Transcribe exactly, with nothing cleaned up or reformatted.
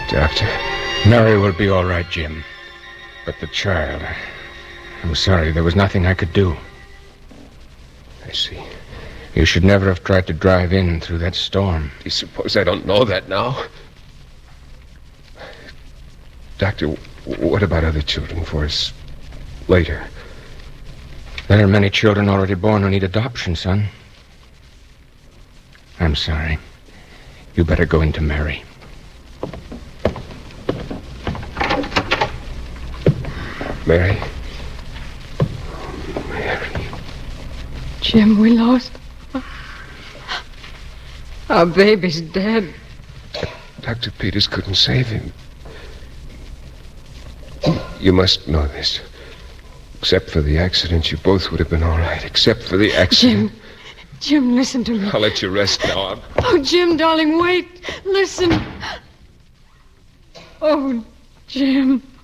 Doctor? Mary will be all right, Jim. But the child... I'm sorry, there was nothing I could do. I see. You should never have tried to drive in through that storm. Do you suppose I don't know that now? Doctor, what about other children for us later? There are many children already born who need adoption, son. I'm sorry. You better go into Mary. Mary? Mary. Jim, we lost. Our baby's dead. Doctor Peters couldn't save him. You must know this. Except for the accident, you both would have been all right. Except for the accident. Jim, Jim, listen to me. I'll let you rest now. I'm... Oh, Jim, darling, wait. Listen. Oh, Jim.